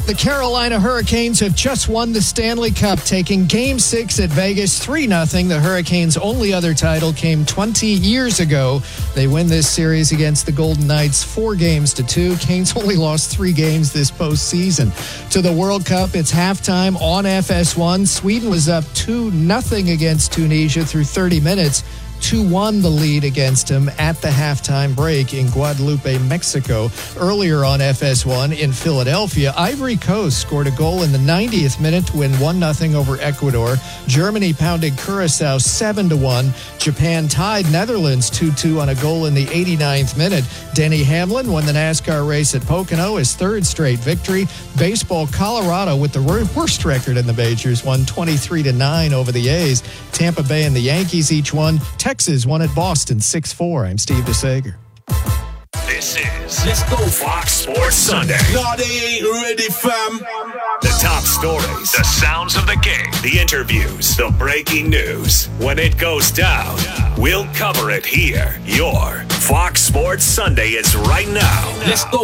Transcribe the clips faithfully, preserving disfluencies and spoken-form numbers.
The Carolina Hurricanes have just won the Stanley Cup, taking Game six at Vegas three nothing. The Hurricanes' only other title came twenty years ago. They win this series against the Golden Knights four games to two. Canes only lost three games this postseason. To the World Cup, it's halftime on F S one. Sweden was up two nothing against Tunisia through thirty minutes. two one the lead against him at the halftime break in Guadalupe, Mexico. Earlier on F S one in Philadelphia, Ivory Coast scored a goal in the ninetieth minute to win one nothing over Ecuador. Germany pounded Curacao seven to one. Japan tied Netherlands two two on a goal in the eighty-ninth minute. Denny Hamlin won the NASCAR race at Pocono, his third straight victory. Baseball, Colorado, with the worst record in the majors, won twenty-three to nine over the A's. Tampa Bay and the Yankees each won. Texas won at Boston six four. I'm Steve DeSager. This is Let's Go Fox Sports Sunday. No, they ain't ready, fam. The top stories, the sounds of the game, the interviews, the breaking news. When it goes down, we'll cover it here. Your Fox Sports Sunday is right now. Let's go.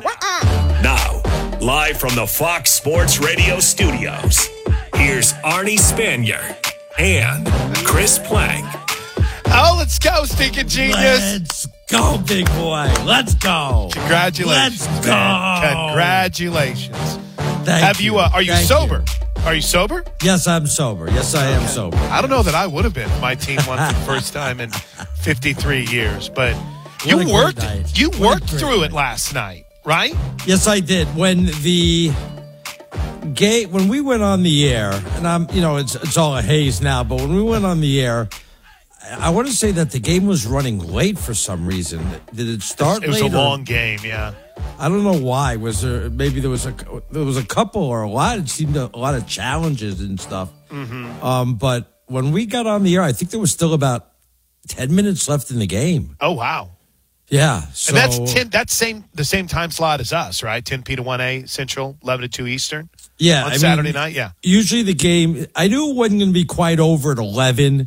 Now, live from the Fox Sports Radio studios, here's Arnie Spanier and Chris Plank. Oh, let's go, stinking genius. Let's go, big boy. Let's go. Congratulations. Let's go. Man. Congratulations. Thank Have you, you. uh, are you Thank sober? you. Are you sober? Yes, I'm sober. Yes, I am sober. I don't know that I would have been if my team won for the first time in fifty-three years, but you What a great worked night. you What a worked great through night. it last night, right? Yes, I did. When the gay, when we went on the air, and I'm, you know, it's it's all a haze now, but when we went on the air, I want to say that the game was running late for some reason. Did it start It was late a or- long game, yeah. I don't know why. Was there maybe there was a there was a couple or a lot? It seemed a, a lot of challenges and stuff. Mm-hmm. Um, but when we got on the air, I think there was still about ten minutes left in the game. Oh wow. Yeah, so, And that's ten that's same the same time slot as us, right? ten P to one A Central, eleven to two Eastern. yeah, On I Saturday mean, night, yeah. Usually the game, I knew it wasn't going to be quite over at eleven.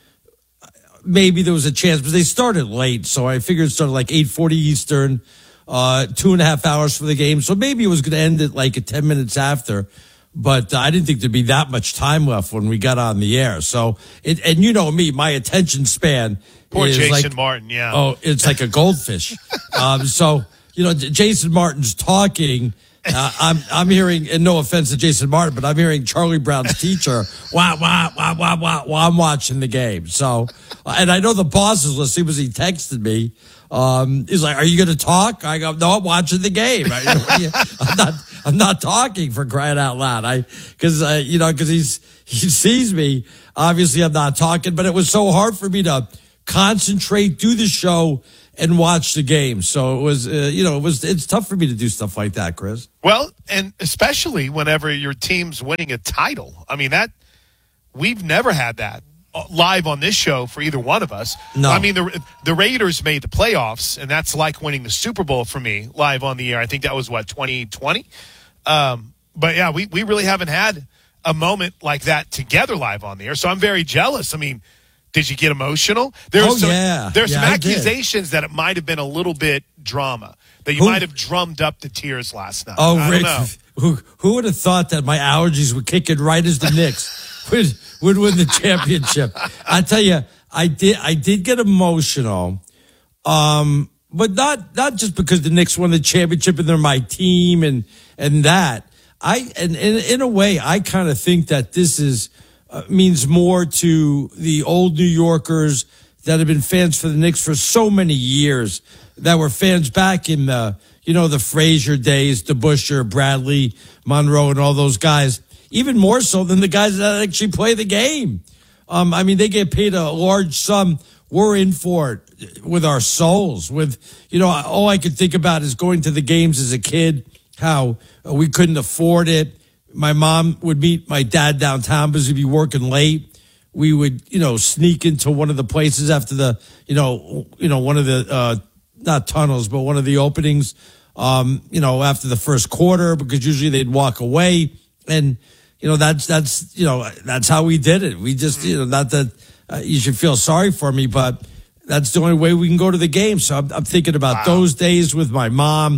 Maybe there was a chance, but they started late, so I figured it started like eight forty Eastern, uh, two and a half hours for the game. So maybe it was going to end at like at ten minutes after, but uh, I didn't think there'd be that much time left when we got on the air. So, it, and you know me, my attention span Poor is Jason like, Martin, yeah. oh, it's like a goldfish. um, so, you know, J- Jason Martin's talking. Uh, I'm I'm hearing, and no offense to Jason Martin, but I'm hearing Charlie Brown's teacher, wah, wah, wah, wah, wah, while I'm watching the game. So, uh, and I know the boss is listening because he texted me. Um, he's like, "Are you going to talk?" I go, "No, I'm watching the game. I, I'm not. I'm not talking, for crying out loud." I because uh, you know because he's he sees me. Obviously, I'm not talking, but it was so hard for me to concentrate, do the show, and watch the game. So it was, uh, you know, it was, it's tough for me to do stuff like that, Chris. Well, and especially whenever your team's winning a title. I mean, that we've never had that live on this show for either one of us. No. I mean, the the Raiders made the playoffs, and that's like winning the Super Bowl for me live on the air. I think that was, what, twenty twenty? Um, but, yeah, we, we really haven't had a moment like that together live on the air. So I'm very jealous. I mean, did you get emotional? There's Oh, some, yeah. There's Yeah, some I did. accusations that it might have been a little bit drama, that you Who- might have drummed up the tears last night. Oh, I Rick, don't know. who who would have thought that my allergies would kick in right as the Knicks would would win the championship? I tell you, I did I did get emotional, um, but not not just because the Knicks won the championship and they're my team and and that. I and, and in a way, I kind of think that this is uh, means more to the old New Yorkers that have been fans for the Knicks for so many years, that were fans back in the, you know, the Frazier days, the Busher, Bradley, Monroe, and all those guys, even more so than the guys that actually play the game. Um, I mean, they get paid a large sum. We're in for it with our souls. With, you know, all I could think about is going to the games as a kid, how we couldn't afford it. My mom would meet my dad downtown because he'd be working late. We would, you know, sneak into one of the places after the, you know, you know, one of the, uh, not tunnels, but one of the openings, um, you know, after the first quarter, because usually they'd walk away. And, you know, that's, that's, you know, that's how we did it. We just, you know, not that uh, you should feel sorry for me, but that's the only way we can go to the game. So I'm, I'm thinking about Wow. those days with my mom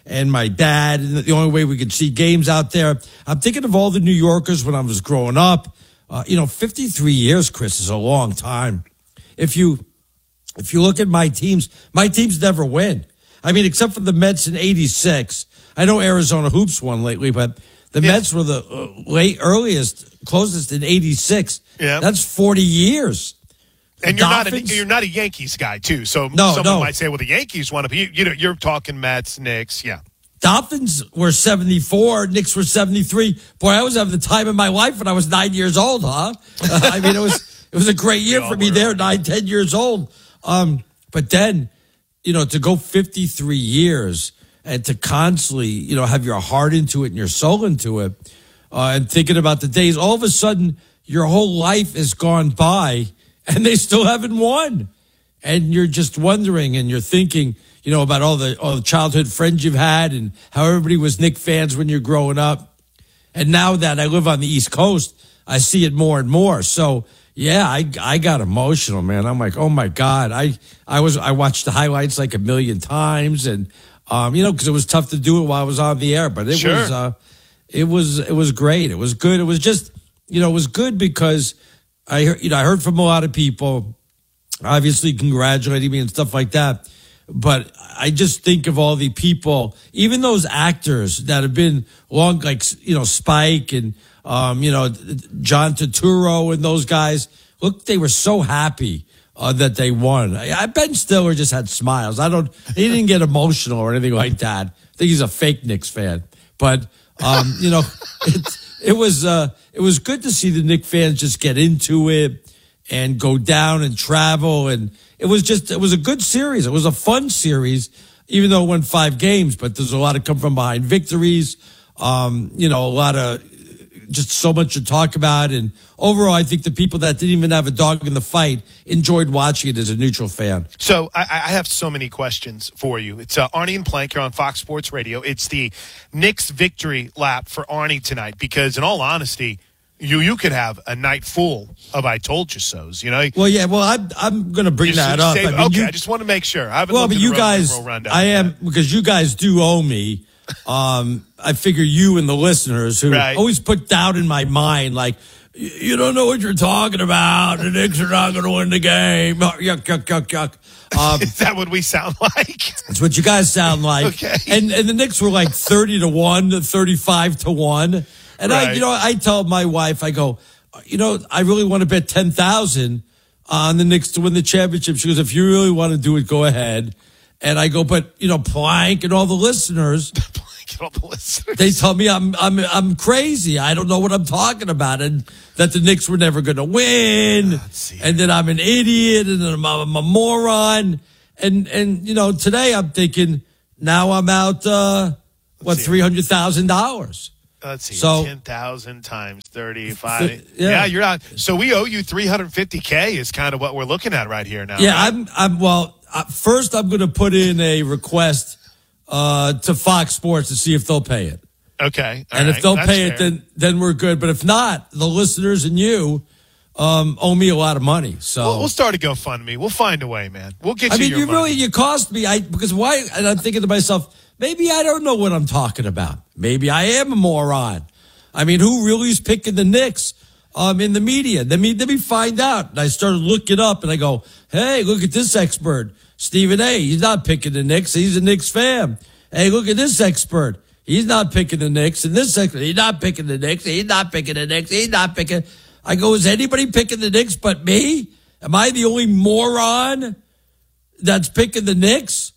and my dad, and the only way we could see games out there. I'm thinking of all the New Yorkers when I was growing up. Uh, you know, fifty-three years, Chris, is a long time. If you if you look at my teams, my teams never win. I mean, except for the Mets in eighty-six. I know Arizona Hoops won lately, but the yeah. Mets were the uh, late earliest, closest in eighty-six. Yeah. That's forty years. And you're not, a, you're not a Yankees guy, too. So no, someone no. might say, well, the Yankees want to be, you know, you're talking Mets, Knicks, yeah. Dolphins were seventy-four, Knicks were seventy-three. Boy, I was having the time of my life when I was nine years old, huh? Uh, I mean, it was it was a great year for me there, nine, ten years old. Um, but then, you know, to go fifty-three years and to constantly, you know, have your heart into it and your soul into it, uh, and thinking about the days, all of a sudden, your whole life has gone by and they still haven't won. And you're just wondering and you're thinking, you know, about all the all the childhood friends you've had and how everybody was Knick fans when you're growing up. And now that I live on the East Coast, I see it more and more. So, yeah, I I got emotional, man. I'm like, oh my God. I I was I watched the highlights like a million times, and um, you know, because it was tough to do it while I was on the air. But it sure. was uh, it was it was great. It was good. It was just, you know, it was good because I heard, you know, I heard from a lot of people, obviously congratulating me and stuff like that. But I just think of all the people, even those actors that have been long, like, you know, Spike and, um, you know, John Turturro and those guys. Look, they were so happy uh, that they won. I, Ben Stiller just had smiles. I don't, he didn't get emotional or anything like that. I think he's a fake Knicks fan. But, um, you know, it, it was, uh, it was good to see the Knicks fans just get into it and go down and travel. And it was just, it was a good series. It was a fun series, even though it went five games, but there's a lot of come from behind victories. Um, you know, a lot of just so much to talk about. And overall, I think the people that didn't even have a dog in the fight enjoyed watching it as a neutral fan. So I, I have so many questions for you. It's uh, Arnie and Plank here on Fox Sports Radio. It's the Knicks victory lap for Arnie tonight because, in all honesty, You you could have a night full of I told you so's, you know. Well, yeah. Well, I'm I'm going to bring that up. Save, I mean, okay, you, I just want to make sure. I haven't well, looked but at you the guys, rundown I am yet. because you guys do owe me. Um, I figure you and the listeners who right. always put doubt in my mind, like you don't know what you're talking about. The Knicks are not going to win the game. Yuck, yuck, yuck, yuck. Um, Is that what we sound like? That's what you guys sound like. Okay. And and the Knicks were like thirty to one, thirty-five to one, and right. I, you know, I tell my wife, I go, you know, I really want to bet ten thousand on the Knicks to win the championship. She goes, if you really want to do it, go ahead. And I go, but you know, Plank and all the listeners, Plank and all the listeners, they tell me I'm I'm I'm crazy. I don't know what I'm talking about, and that the Knicks were never going to win, and that I'm an idiot, and that I'm, I'm a moron. And and you know, today I'm thinking now I'm out uh, what three hundred thousand dollars. Let's see, so, ten thousand times thirty-five. Th- yeah. yeah, you're out. So we owe you three hundred fifty K is kind of what we're looking at right here now. Yeah, right? I'm, I'm, well, uh, first I'm going to put in a request uh, to Fox Sports to see if they'll pay it. Okay. And right. if they'll That's pay fair. it, then, then we're good. But if not, the listeners and you um, owe me a lot of money. So We'll, we'll start a GoFundMe. We'll find a way, man. We'll get I you mean, your you money. really, you cost me. I, because why? And I'm thinking to myself, maybe I don't know what I'm talking about. Maybe I am a moron. I mean, who really is picking the Knicks um, in the media? Let me, let me find out. And I started looking up and I go, hey, look at this expert, Stephen A. He's not picking the Knicks. He's a Knicks fan. Hey, look at this expert. He's not picking the Knicks. And this expert, he's not picking the Knicks. He's not picking the Knicks. He's not picking. I go, is anybody picking the Knicks but me? Am I the only moron that's picking the Knicks?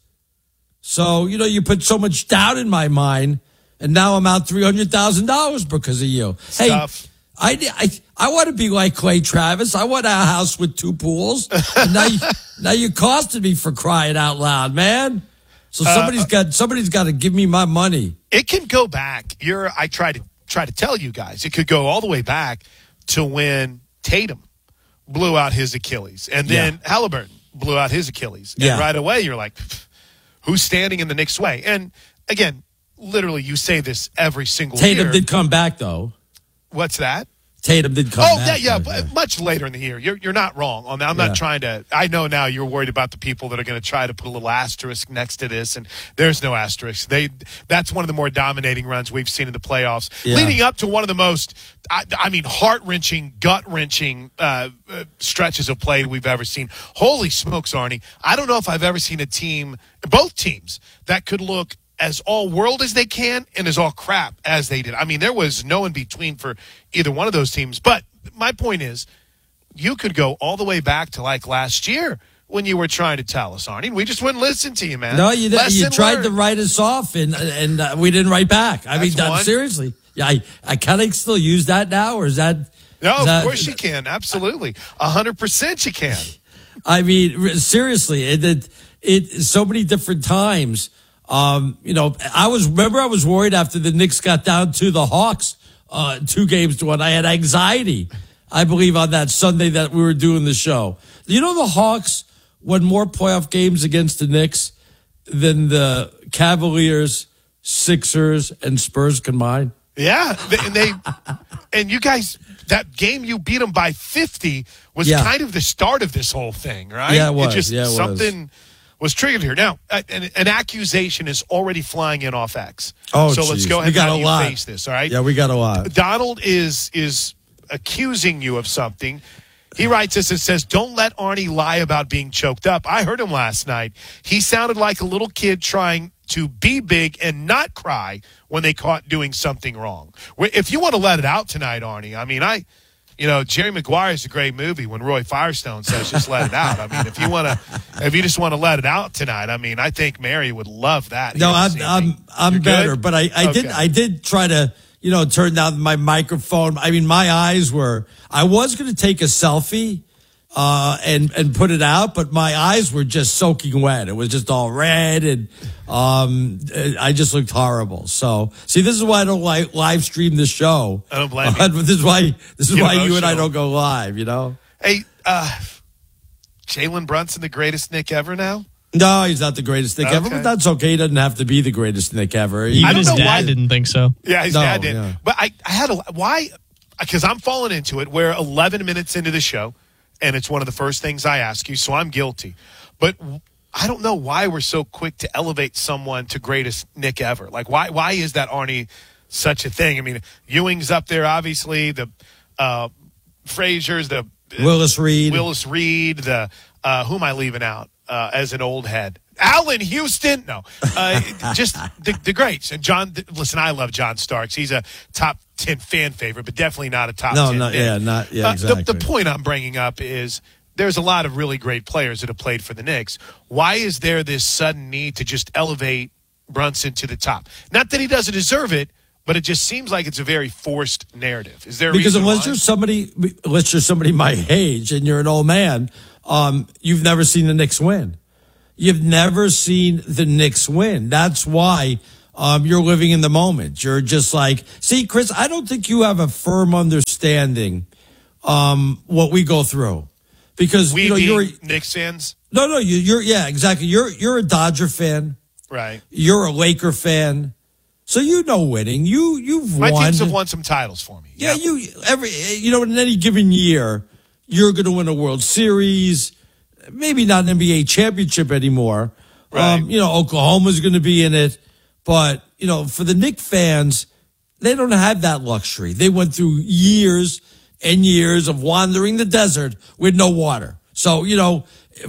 So, you know, you put so much doubt in my mind. And now I'm out three hundred thousand dollars because of you. Stuff. Hey, I, I, I want to be like Clay Travis. I want a house with two pools. And now, you, now you costed me for crying out loud, man. So somebody's uh, got somebody's got to give me my money. It can go back. You're. I try to try to tell you guys. It could go all the way back to when Tatum blew out his Achilles, and then yeah. Halliburton blew out his Achilles. And yeah. right away, you're like, who's standing in the Knicks' way? And again, literally, you say this every single Tatum year. did come back, though. What's that? Tatum did come Oh, back. yeah, yeah, but, but much later in the year. You're you're not wrong on that. I'm Yeah. not trying to. I know now you're worried about the people that are going to try to put a little asterisk next to this, and there's no asterisk. They that's one of the more dominating runs we've seen in the playoffs, Yeah. leading up to one of the most, I, I mean, heart wrenching, gut wrenching uh, uh, stretches of play we've ever seen. Holy smokes, Arnie! I don't know if I've ever seen a team, both teams, that could look as all world as they can and as all crap as they did. I mean, there was no in between for either one of those teams. But my point is, you could go all the way back to like last year when you were trying to tell us, Arnie. We just wouldn't listen to you, man. No, you Lesson you tried learned. to write us off, and and uh, we didn't write back. I That's mean, one. seriously, yeah, I, I can I still use that now, or is that? No, is of that- course you can. Absolutely. A hundred percent you can. I mean, re- seriously, it, it it so many different times. Um, you know, I was remember I was worried after the Knicks got down to the Hawks, uh, two games to one. I had anxiety, I believe, on that Sunday that we were doing the show. You know, the Hawks won more playoff games against the Knicks than the Cavaliers, Sixers, and Spurs combined. Yeah, they- and they and you guys, that game you beat them by fifty was Yeah. kind of the start of this whole thing, right? Yeah, it was. just Yeah, it was. something was triggered here. Now, uh, an, an accusation is already flying in off X. Oh, so let's geez. go We ahead got and a have you lot. face this. All right. Yeah, we got a lot. Donald is is accusing you of something. He writes this and says, "Don't let Arnie lie about being choked up. I heard him last night. He sounded like a little kid trying to be big and not cry when they caught doing something wrong." If you want to let it out tonight, Arnie, I mean, I, you know, Jerry Maguire is a great movie when Roy Firestone says, "Just let it out." I mean, if you want to, if you just want to let it out tonight, I mean, I think Mary would love that. No, here I'm this I'm evening. I'm You're better, good? but I, I did Okay. I did try to you know turn down my microphone. I mean, my eyes were. I was going to take a selfie, uh, and and put it out, but my eyes were just soaking wet. It was just all red, and um, I just looked horrible. So, see, this is why I don't like live stream the show. I don't blame you. Uh, this is why this is Get why you and I emotional. don't go live. You know. Hey, uh, Jalen Brunson, the greatest Nick ever now? No, he's not the greatest Nick ever, Okay. but that's okay. He doesn't have to be the greatest Nick ever. He- I Even don't his know dad why- didn't think so. Yeah, his No, dad did. yeah. But I, I had a, why? Because I'm falling into it. We're eleven minutes into the show, and it's one of the first things I ask you, so I'm guilty. But I don't know why we're so quick to elevate someone to greatest Nick ever. Like, why Why is that, Arnie, such a thing? I mean, Ewing's up there, obviously. The uh, Frazier's, the Willis Reed. Willis Reed, the uh, who am I leaving out uh, as an old head? Allen Houston, no, uh, just the, the greats. And John, th- listen, I love John Starks. He's a top ten fan favorite, but definitely not a top No, ten. not- Nick. yeah, not- yeah, Uh, exactly. the, the point I'm bringing up is there's a lot of really great players that have played for the Knicks. Why is there this sudden need to just elevate Brunson to the top? Not that he doesn't deserve it, but it just seems like it's a very forced narrative. Is there a Because reason unless why? you're somebody, unless you're somebody my age and you're an old man, um, you've never seen the Knicks win. You've never seen the Knicks win. That's why um, you're living in the moment. You're just like, see, Chris, I don't think you have a firm understanding um, what we go through because we you know being you're Knicks fans, no, no, you, you're yeah, exactly. You're you're a Dodger fan. right? You're a Laker fan, so you know winning. You you've My won. teams have won some titles for me. Yeah, Yep. you every you know in any given year you're going to win a World Series, maybe not an N B A championship anymore. Right. Um, you know, Oklahoma's going to be in it, but you know, for the Knicks fans, they don't have that luxury. They went through years and years of wandering the desert with no water. So you know,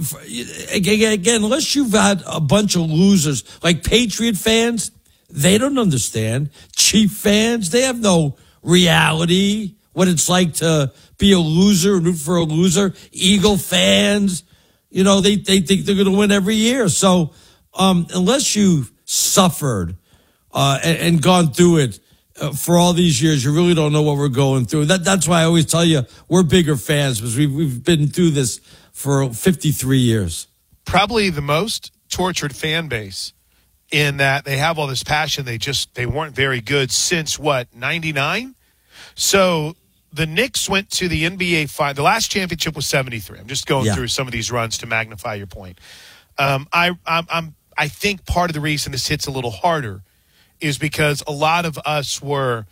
if, again, again, unless you've had a bunch of losers like Patriot fans, they don't understand. Chief fans, they have no reality, what it's like to be a loser and root for a loser. Eagle fans, you know, they, they think they're going to win every year. So um, unless you've suffered uh, and, and gone through it uh, for all these years, you really don't know what we're going through. That, that's why I always tell you we're bigger fans because we've, we've been through this for fifty-three years. Probably the most tortured fan base in that they have all this passion. They just they weren't very good since what ninety-nine. So the Knicks went to the N B A final. The last championship was seventy-three. I'm just going Yeah. through some of these runs to magnify your point. Um, I I'm, I'm I think part of the reason this hits a little harder is because a lot of us were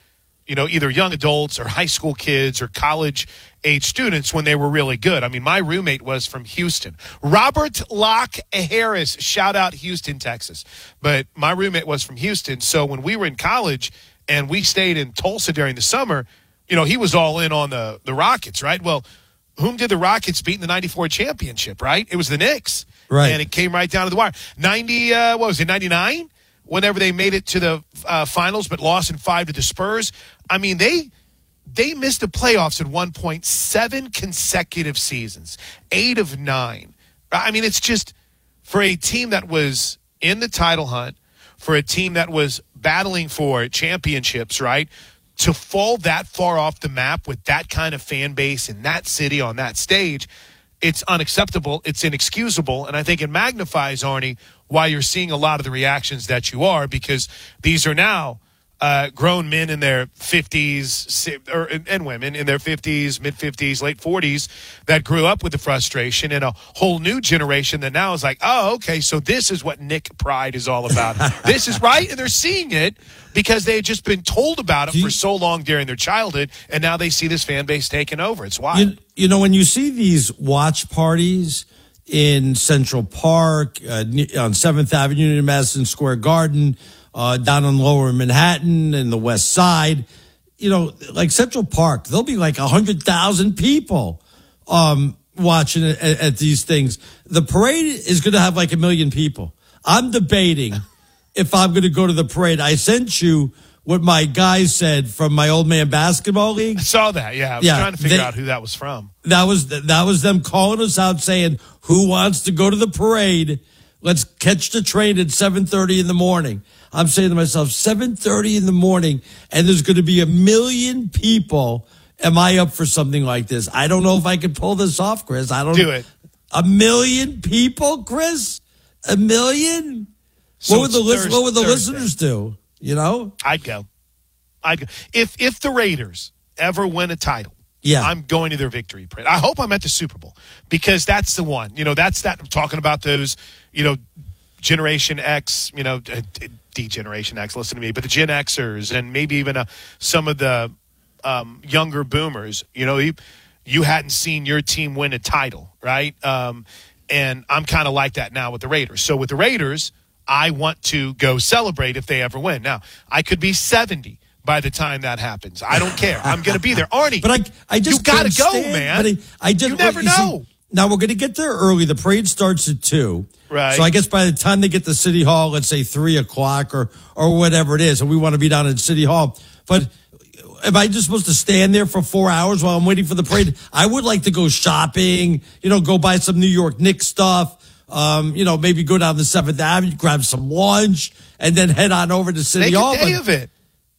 you know, either young adults or high school kids or college age students when they were really good. I mean, my roommate was from Houston. Robert Locke Harris, shout out Houston, Texas. But my roommate was from Houston. So when we were in college and we stayed in Tulsa during the summer, you know, he was all in on the, the Rockets, right? Well, whom did the Rockets beat in the ninety-four championship, right? It was the Knicks. Right. And it came right down to the wire. ninety, uh, what was it, ninety-nine? Whenever they made it to the uh, finals but lost in five to the Spurs. I mean, they they missed the playoffs at one point seven consecutive seasons, eight of nine. I mean, it's just for a team that was in the title hunt, for a team that was battling for championships, right, to fall that far off the map with that kind of fan base in that city on that stage, it's unacceptable. It's inexcusable. And I think it magnifies, Arnie, why you're seeing a lot of the reactions that you are, because these are now uh, grown men in their fifties or, and women in their fifties, mid-fifties, late forties that grew up with the frustration, and a whole new generation that now is like, oh, okay, so this is what Nick Pride is all about. This is right, and they're seeing it because they had just been told about it you, for so long during their childhood, and now they see this fan base taking over. It's wild. You, you know, when you see these watch parties in Central Park, uh, on seventh Avenue in Madison Square Garden, uh, down on Lower Manhattan and the West Side, you know, like Central Park, there'll be like one hundred thousand people um, watching at, at these things. The parade is going to have like a million people. I'm debating if I'm going to go to the parade. I sent you what my guys said from my old man basketball league. I saw that, yeah. I was yeah, trying to figure they, out who that was from. That was that was them calling us out saying, who wants to go to the parade? Let's catch the train at seven thirty in the morning. I'm saying to myself, seven thirty in the morning, and there's going to be a million people. Am I up for something like this? I don't know if I can pull this off, Chris. I don't do it. A million people, Chris? A million? So what would the Thursday, what would the Thursday. listeners do? You know, I'd go. I'd go. If if the Raiders ever win a title, yeah, I'm going to their victory parade. I hope I'm at the Super Bowl, because that's the one. You know, that's that. I'm talking about those, you know, Generation X, you know, D Generation X, listen to me, but the Gen Xers and maybe even uh, some of the um, younger boomers, you know, you, you hadn't seen your team win a title, right? Um, and I'm kind of like that now with the Raiders. So with the Raiders, I want to go celebrate if they ever win. Now, I could be seventy by the time that happens. I don't care. I'm going to be there. Arnie, but I, I just you got to go, stand, man. But I, I just, you never you know. See, now, we're going to get there early. The parade starts at two. Right. So I guess by the time they get to City Hall, let's say three o'clock or, or whatever it is, and we want to be down at City Hall. But am I just supposed to stand there for four hours while I'm waiting for the parade? I would like to go shopping, you know, go buy some New York Knicks stuff, um, you know, maybe go down to seventh Avenue, grab some lunch, and then head on over to City Make Hall. a day but, of it.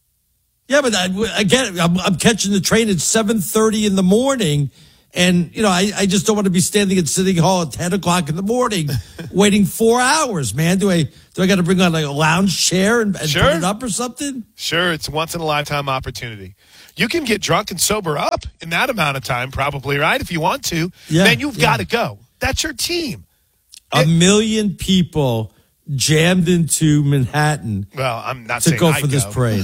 Yeah, but I, again, I'm, I'm catching the train at seven thirty in the morning. And, you know, I, I just don't want to be standing at City Hall at ten o'clock in the morning waiting four hours, man. Do I do I got to bring on like a lounge chair and, and Sure. put it up or something? Sure, it's a once-in-a-lifetime opportunity. You can get drunk and sober up in that amount of time, probably, right? If you want to. Yeah, then you've yeah. got to go. That's your team. A It- million people jammed into Manhattan Well, I'm not to saying go I'd for this go. parade.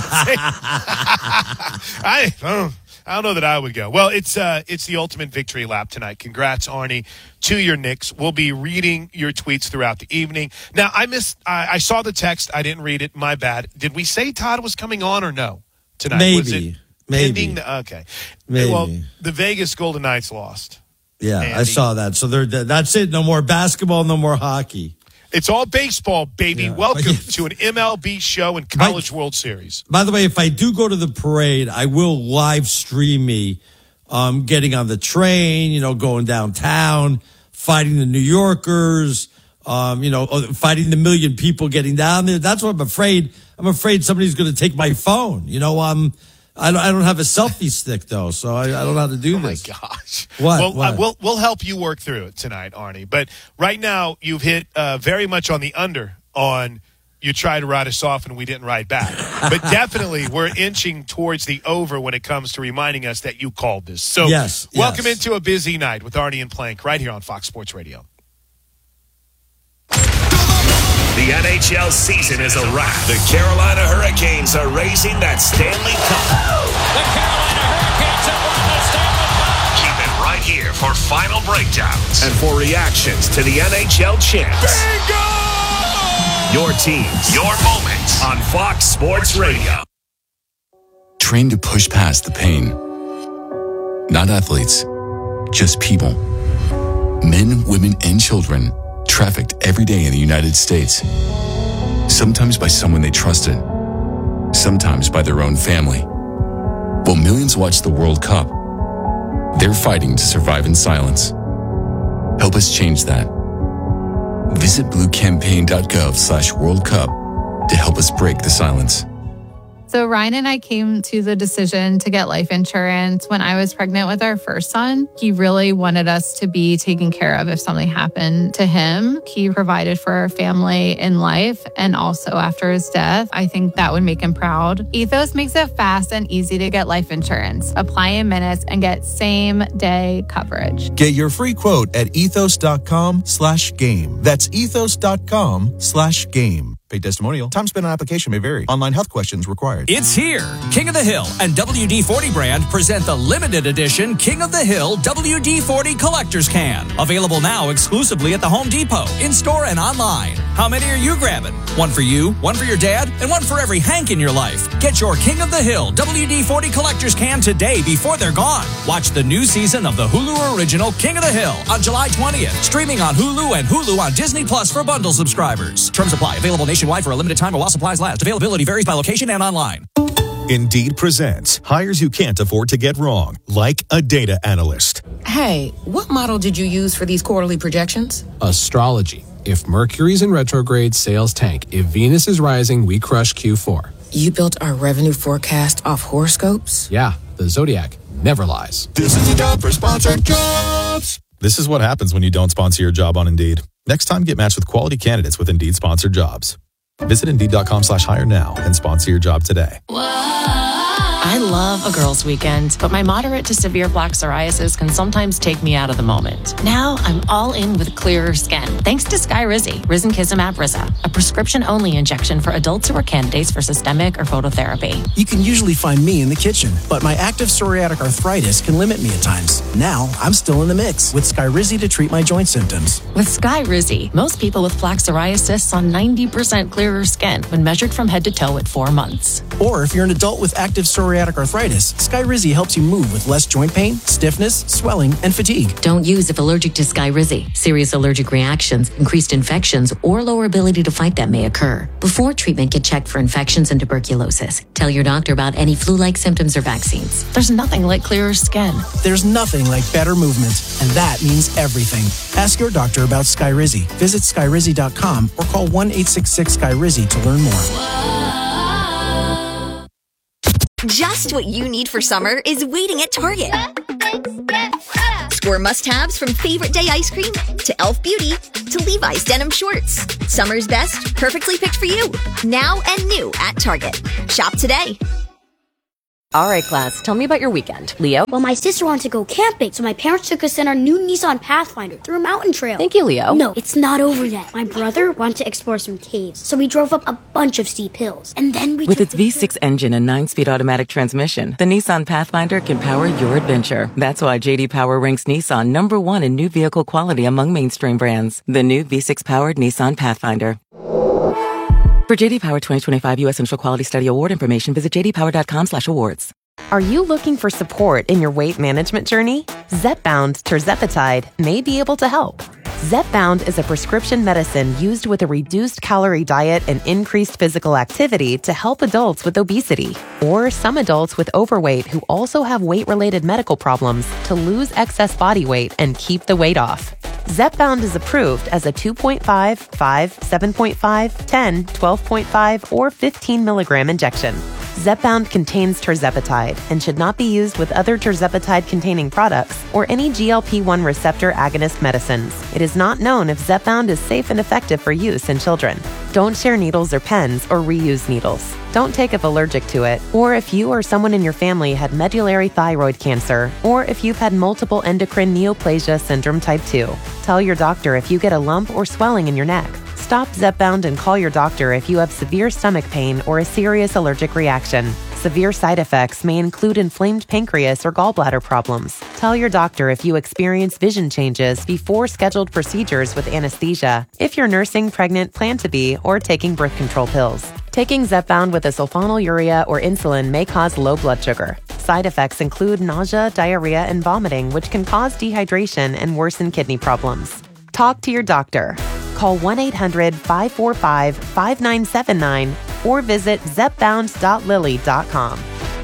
I don't, I don't know that I would go. Well, it's uh, it's the ultimate victory lap tonight. Congrats, Arnie, to your Knicks. We'll be reading your tweets throughout the evening. Now, I missed. I, I saw the text. I didn't read it. My bad. Did we say Todd was coming on or no tonight? Maybe. Was it Maybe. pending the- okay. Maybe. Well, the Vegas Golden Knights lost. Yeah, I Andy. saw that. So they're, that's it. No more basketball, no more hockey. It's all baseball, baby. Yeah. Welcome to an M L B show and College World Series. By the way, if I do go to the parade, I will live stream me um, getting on the train, you know, going downtown, fighting the New Yorkers, um, you know, fighting the million people getting down there. That's what I'm afraid. I'm afraid somebody's going to take my phone. You know, um, I don't, I don't have a selfie stick, though, so I, I don't know how to do Oh, my this. gosh. What? Well, What? Uh, we'll, we'll help you work through it tonight, Arnie. But right now, you've hit uh, very much on the under on you tried to ride us off and we didn't ride back. But definitely, we're inching towards the over when it comes to reminding us that you called this. So Yes, welcome yes. into a busy night with Arnie and Plank right here on Fox Sports Radio. The N H L season is a wrap. The Carolina Hurricanes are raising that Stanley Cup. The Carolina Hurricanes have won the Stanley Cup. Keep it right here for final breakdowns and for reactions to the N H L champs. Bingo! Your teams, your moments on Fox Sports Radio. Trained to push past the pain. Not athletes, just people. Men, women, and children trafficked every day in the United States. Sometimes by someone they trusted, sometimes by their own family. While millions watch the World Cup, they're fighting to survive in silence. Help us change that. Visit bluecampaign.gov slash World Cup to help us break the silence. So Ryan and I came to the decision to get life insurance when I was pregnant with our first son. He really wanted us to be taken care of if something happened to him. He provided for our family in life and also after his death. I think that would make him proud. Ethos makes it fast and easy to get life insurance. Apply in minutes and get same day coverage. Get your free quote at ethos.com slash game. That's ethos.com slash game. Paid testimonial. Time spent on application may vary. Online health questions required. It's here. King of the Hill and W D forty brand present the limited edition King of the Hill W D forty Collector's Can. Available now exclusively at the Home Depot, in-store and online. How many are you grabbing? One for you, one for your dad, and one for every Hank in your life. Get your King of the Hill W D forty Collector's Can today before they're gone. Watch the new season of the Hulu original King of the Hill on July twentieth. Streaming on Hulu and Hulu on Disney Plus for bundle subscribers. Terms apply. Available nationwide for a limited time or while supplies last. Availability varies by location and online. Indeed presents hires you can't afford to get wrong, like a data analyst. Hey, what model did you use for these quarterly projections? Astrology. If Mercury's in retrograde, sales tank. If Venus is rising, we crush Q four. You built our revenue forecast off horoscopes? Yeah, the Zodiac never lies. This is the job for sponsored jobs. This is what happens when you don't sponsor your job on Indeed. Next time, get matched with quality candidates with Indeed sponsored jobs. Visit Indeed.com slash hire now and sponsor your job today. I love a girls' weekend, but my moderate to severe plaque psoriasis can sometimes take me out of the moment. Now I'm all in with clearer skin, thanks to Skyrizi, Risankizumab Riza, a prescription-only injection for adults who are candidates for systemic or phototherapy. You can usually find me in the kitchen, but my active psoriatic arthritis can limit me at times. Now I'm still in the mix with Skyrizi to treat my joint symptoms. With Skyrizi, most people with plaque psoriasis saw ninety percent clearer skin when measured from head to toe at four months. Or if you're an adult with active psoriatic arthritis, Skyrizi helps you move with less joint pain, stiffness, swelling, and fatigue. Don't use if allergic to Skyrizi. Serious allergic reactions, increased infections, or lower ability to fight them may occur. Before treatment, get checked for infections and tuberculosis. Tell your doctor about any flu-like symptoms or vaccines. There's nothing like clearer skin. There's nothing like better movement, and that means everything. Ask your doctor about Skyrizi. Visit Skyrizi dot com or call one eight six six Skyrizi to learn more. Just what you need for summer is waiting at Target. Score must-haves from Favorite Day ice cream to e l f Beauty to Levi's denim shorts. Summer's best, perfectly picked for you. Now and new at Target. Shop today. All right, class, tell me about your weekend. Leo? Well, my sister wanted to go camping, so my parents took us in our new Nissan Pathfinder through a mountain trail. Thank you, Leo. No, it's not over yet. My brother wanted to explore some caves, so we drove up a bunch of steep hills. And then we With its V six engine and nine-speed automatic transmission, the Nissan Pathfinder can power your adventure. That's why J D Power ranks Nissan number one in new vehicle quality among mainstream brands. The new V six-powered Nissan Pathfinder. For J D Power twenty twenty-five U S Central Quality Study Award information, visit j d power dot com slash awards. Are you looking for support in your weight management journey? Zepbound tirzepatide may be able to help. Zepbound is a prescription medicine used with a reduced calorie diet and increased physical activity to help adults with obesity or some adults with overweight who also have weight-related medical problems to lose excess body weight and keep the weight off. Zepbound is approved as a two point five, five, seven point five, ten, twelve point five, or fifteen milligram injection. Zepbound contains tirzepatide and should not be used with other tirzepatide-containing products or any G L P one receptor agonist medicines. It is not known if Zepbound is safe and effective for use in children. Don't share needles or pens or reuse needles. Don't take if allergic to it, or if you or someone in your family had medullary thyroid cancer, or if you've had multiple endocrine neoplasia syndrome type two. Tell your doctor if you get a lump or swelling in your neck. Stop Zepbound and call your doctor if you have severe stomach pain or a serious allergic reaction. Severe side effects may include inflamed pancreas or gallbladder problems. Tell your doctor if you experience vision changes before scheduled procedures with anesthesia, if you're nursing, pregnant, plan to be, or taking birth control pills. Taking Zepbound with a sulfonylurea or insulin may cause low blood sugar. Side effects include nausea, diarrhea, and vomiting, which can cause dehydration and worsen kidney problems. Talk to your doctor. Call one eight hundred five four five five nine seven nine or visit zepbound dot lilly dot com.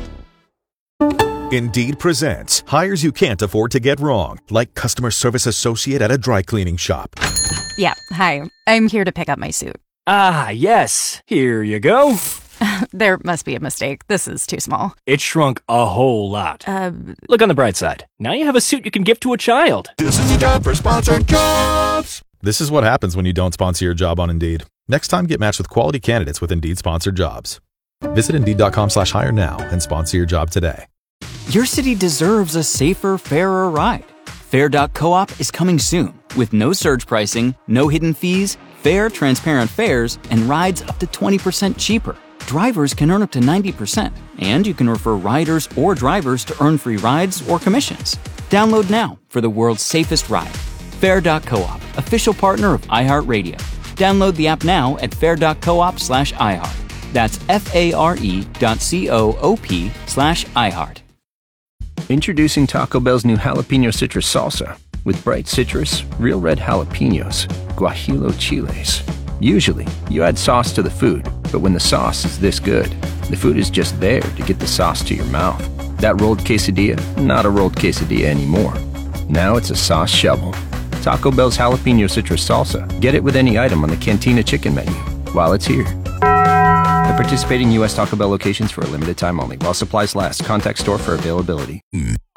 Indeed presents hires you can't afford to get wrong, like customer service associate at a dry cleaning shop. Yeah, hi. I'm here to pick up my suit. Ah, yes. Here you go. There must be a mistake. This is too small. It shrunk a whole lot. Uh, Look on the bright side. Now you have a suit you can give to a child. This is time for Sponsored Jobs. This is what happens when you don't sponsor your job on Indeed. Next time, get matched with quality candidates with Indeed-sponsored jobs. Visit Indeed.com slash hire now and sponsor your job today. Your city deserves a safer, fairer ride. Fair dot coop is coming soon with no surge pricing, no hidden fees, fair, transparent fares, and rides up to twenty percent cheaper. Drivers can earn up to ninety percent, and you can refer riders or drivers to earn free rides or commissions. Download now for the world's safest ride. Fair dot coop, official partner of iHeartRadio. Download the app now at fair dot coop slash iHeart. That's F-A-R-E dot C-O-O-P slash iHeart. Introducing Taco Bell's new jalapeno citrus salsa with bright citrus, real red jalapenos, guajillo chiles. Usually, you add sauce to the food, but when the sauce is this good, the food is just there to get the sauce to your mouth. That rolled quesadilla, not a rolled quesadilla anymore. Now it's a sauce shovel. Taco Bell's jalapeno citrus salsa. Get it with any item on the Cantina chicken menu while it's here. At participating U S Taco Bell locations for a limited time only. While supplies last. Contact store for availability. Mm.